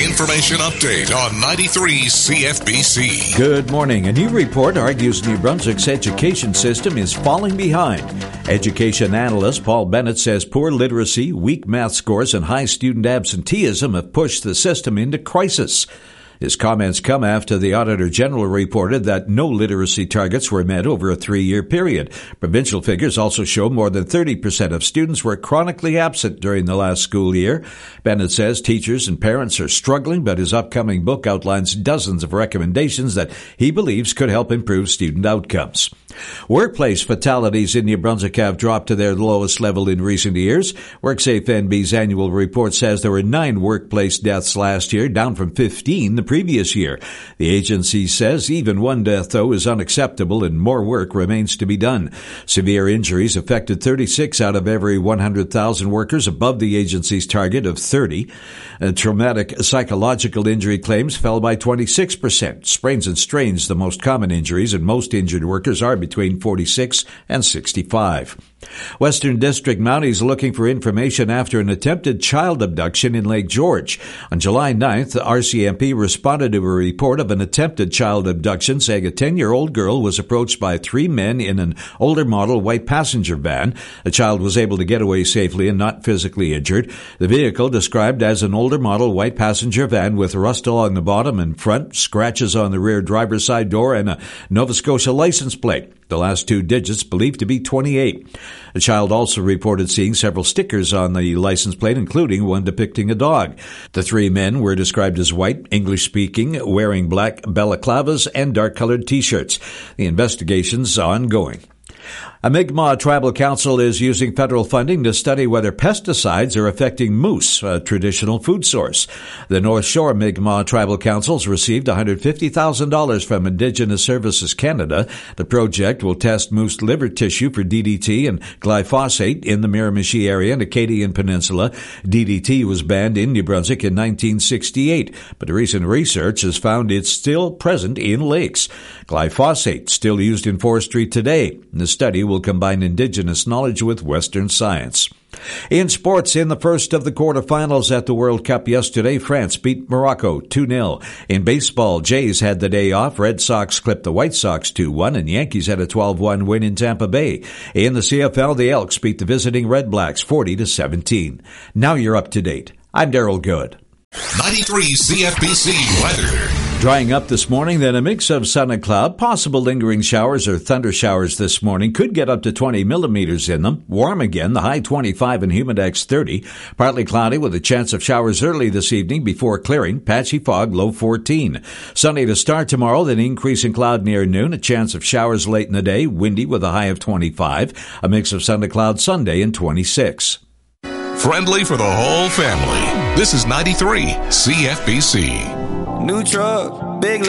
information update on 93 CFBC. Good morning. A new report argues New Brunswick's education system is falling behind. Education analyst Paul Bennett says poor literacy, weak math scores, and high student absenteeism have pushed the system into crisis. His comments come after the Auditor General reported that no literacy targets were met over a 3-year period. Provincial figures also show more than 30% of students were chronically absent during the last school year. Bennett says teachers and parents are struggling, but his upcoming book outlines dozens of recommendations that he believes could help improve student outcomes. Workplace fatalities in New Brunswick have dropped to their lowest level in recent years. WorkSafe NB's annual report says there were 9 workplace deaths last year, down from 15 the previous year. The agency says even one death, though, is unacceptable and more work remains to be done. Severe injuries affected 36 out of every 100,000 workers, above the agency's target of 30. Traumatic psychological injury claims fell by 26%. Sprains and strains, the most common injuries, and most injured workers are between 46 and 65. Western District Mounties looking for information after an attempted child abduction in Lake George. On July 9th, the RCMP responded to a report of an attempted child abduction, saying a 10-year-old girl was approached by 3 men in an older model white passenger van. The child was able to get away safely and not physically injured. The vehicle, described as an older model white passenger van with rust along the bottom and front, scratches on the rear driver's side door, and a Nova Scotia license plate. The last 2 digits believed to be 28. The child also reported seeing several stickers on the license plate, including one depicting a dog. The 3 men were described as white, English-speaking, wearing black balaclavas and dark-colored T-shirts. The investigation's ongoing. A Mi'kmaq Tribal Council is using federal funding to study whether pesticides are affecting moose, a traditional food source. The North Shore Mi'kmaq Tribal Councils received $150,000 from Indigenous Services Canada. The project will test moose liver tissue for DDT and glyphosate in the Miramichi area and Acadian Peninsula. DDT was banned in New Brunswick in 1968, but recent research has found it's still present in lakes. Glyphosate still used in forestry today. The study will combine Indigenous knowledge with Western science. In sports, in the first of the quarterfinals at the World Cup yesterday, France beat Morocco 2-0. In baseball, Jays had the day off. Red Sox clipped the White Sox 2-1, and Yankees had a 12-1 win in Tampa Bay. In the CFL, the Elks beat the visiting Red Blacks 40-17. Now you're up to date. I'm Daryl Good. 93 CFBC weather. Drying up this morning, then a mix of sun and cloud. Possible lingering showers or thunder showers this morning. Could get up to 20 millimeters in them. Warm again, the high 25 and humidex 30. Partly cloudy with a chance of showers early this evening before clearing. Patchy fog, low 14. Sunny to start tomorrow, then increasing cloud near noon. A chance of showers late in the day. Windy with a high of 25. A mix of sun to cloud Sunday and 26. Friendly for the whole family. This is 93 CFBC. New truck, big